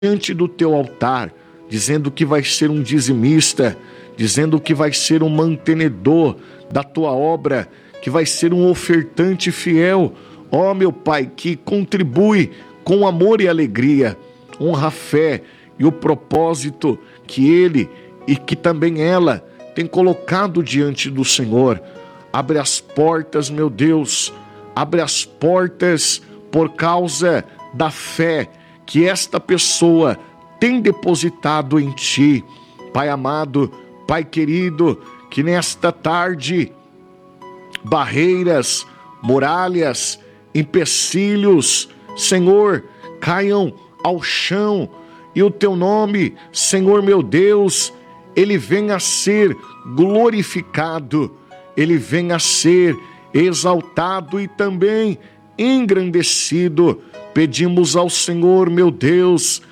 diante do teu altar, dizendo que vai ser um dizimista, dizendo que vai ser um mantenedor da tua obra, que vai ser um ofertante fiel, ó meu Pai, que contribui com amor e alegria, honra a fé e o propósito que ele e que também ela tem colocado diante do Senhor. Abre as portas, meu Deus, abre as portas por causa da fé que esta pessoa tem depositado em Ti. Pai amado, Pai querido, que nesta tarde barreiras, muralhas, empecilhos, Senhor, caiam ao chão e o Teu nome, Senhor meu Deus, ele venha a ser glorificado, ele venha a ser exaltado e também engrandecido. Pedimos ao Senhor, meu Deus,